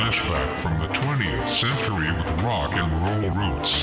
flashback from the 20th century with rock and roll roots.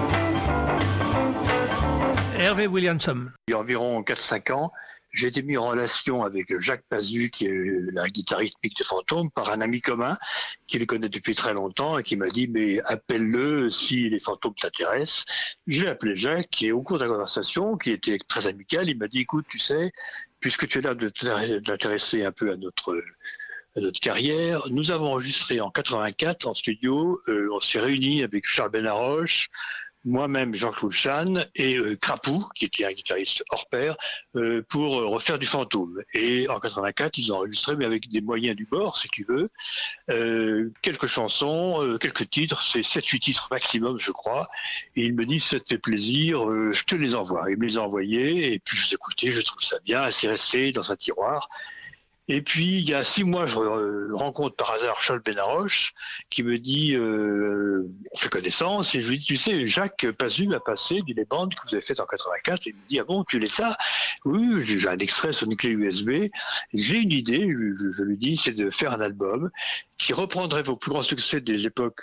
Hervé Williamson. Il y a environ 4-5 ans, j'ai été mis en relation avec Jacques Pazu, qui est la guitariste rythmique des Fantômes, par un ami commun qui le connaît depuis très longtemps et qui m'a dit « mais appelle-le si les Fantômes t'intéressent ». Je l'ai appelé Jacques et au cours de la conversation, qui était très amicale, il m'a dit « écoute, tu sais, puisque tu es là de t'intéresser un peu à notre carrière, nous avons enregistré en 84 en studio, on s'est réunis avec Charles Benaroche, moi-même Jean-Claude Chan et Crapou, qui était un guitariste hors pair, pour refaire du Fantôme. Et en 84, ils ont enregistré, mais avec des moyens du bord, si tu veux, quelques chansons, quelques titres, c'est 7-8 titres maximum, je crois. Et il me dit, ça te fait plaisir, je te les envoie. Il me les a envoyés, et puis je les ai écoutés, je trouve ça bien, c'est resté dans un tiroir. Et puis, il y a 6 mois, je rencontre par hasard Charles Benaroche, qui me dit, on fait connaissance, et je lui dis, tu sais, Jacques Pazu a passé du Les Bandes que vous avez fait en 84, et il me dit, ah bon, tu l'es ça? Oui, j'ai un extrait sur une clé USB, j'ai une idée, je lui dis, c'est de faire un album qui reprendrait vos plus grands succès de l'époque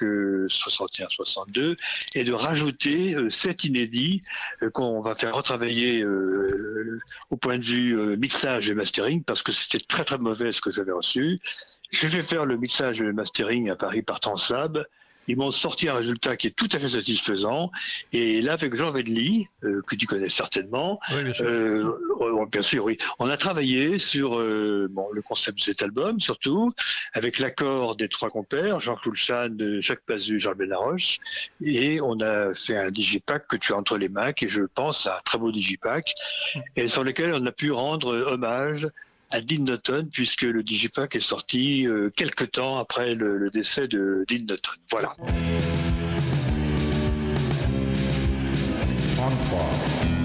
61-62, et de rajouter 7 inédits qu'on va faire retravailler au point de vue mixage et mastering, parce que c'était très très mauvais ce que j'avais reçu. J'ai fait faire le mixage et le mastering à Paris par Translab. Ils m'ont sorti un résultat qui est tout à fait satisfaisant. Et là, avec Jean Vedely, que tu connais certainement, Oui, bien sûr. Oui. On a travaillé sur le concept de cet album, surtout, avec l'accord des 3 compères, Jean-Claude Chan, Jacques Pazu, Jean Benaroche. Et on a fait un digipack que tu as entre les mains, qui est, je pense, un très beau digipack, et sur lequel on a pu rendre hommage à Dean Norton, puisque le digipack est sorti quelques temps après le décès de Dean Norton. Voilà.